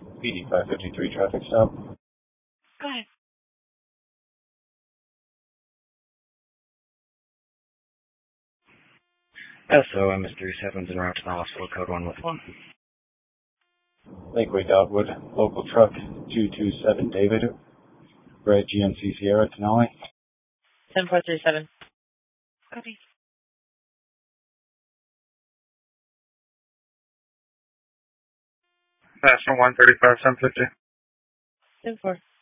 PD 553 traffic stop. Go ahead. SO MS3 7's en route to the hospital, code 111. Lakeway Dogwood, local truck 227 David, Red GMC Sierra, Tenali. 10437. Copy. National 135, 750. 10-4.